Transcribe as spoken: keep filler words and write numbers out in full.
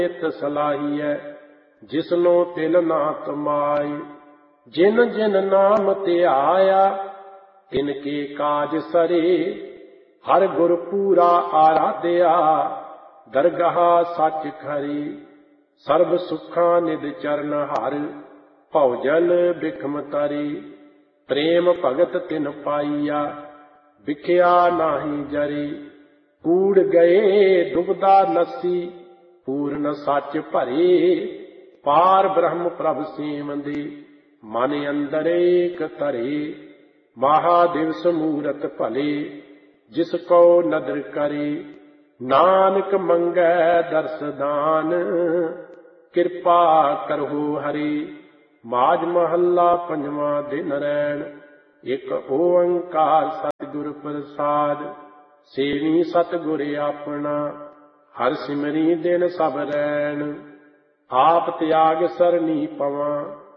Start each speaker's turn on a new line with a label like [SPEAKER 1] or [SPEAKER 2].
[SPEAKER 1] ਨਿਤ ਸਲਾਹੀਐ ਜਿਸਨੋ ਤਿਲ ਨਾ ਕਮਾਏ। ਜਿਨ ਜਿਨ ਨਾਮ ਧਿਆਇਆ ਤਿਨ ਕੇ ਕਾਜ ਸਰੇ। ਹਰ ਗੁਰ ਪੂਰਾ ਆਰਾਧਿਆ ਦਰਗਾਹ ਸੱਚ ਖਰੀ। ਸਰਬ ਸੁਖਾਂ ਨਿਦ ਚਰਨ ਹਰ ਭਉ ਜਲ ਬਿਖਮ ਤਰੀ। ਪ੍ਰੇਮ ਭਗਤ ਤਿਨ ਪਾਈਆ ਵਿਖਿਆ ਨਾਹੀ ਜਰੀ। ਕੂੜ ਗਏ ਦੁਬਦਾ ਨਸੀ ਪੂਰਨ ਸੱਚ ਭਰੇ। ਪਾਰ ਬ੍ਰਹਮ ਪ੍ਰਭ ਸੇਵੰਦੇ ਮਨ ਅੰਦਰ ਏਕ ਧਰੇ। ਮਹਾਦਿਵਸ ਮੂਰਤ ਭਲੇ ਜਿਸ ਕੋ ਨਦਰ ਕਰੇ। ਨਾਨਕ ਮੰਗੈ ਦਰਸ ਦਾਨ ਕਿਰਪਾ ਕਰਹੁ ਹਰੀ। ਮਾਝ ਮਹੱਲਾ ਪੰਜਵਾਂ ਦਿਨ ਰੈਣ। ਇਕ ਓੰਕਾਰ ਸਤਿਗੁਰ ਪ੍ਰਸਾਦ। ਸੇਵੀ ਸਤਿਗੁਰ ਆਪਣਾ ਹਰ ਸਿਮਰੀ ਦਿਨ ਸਭ ਰੈਣ। ਆਪ ਤਿਆਗ ਸਰਨੀ ਪਵਾਂ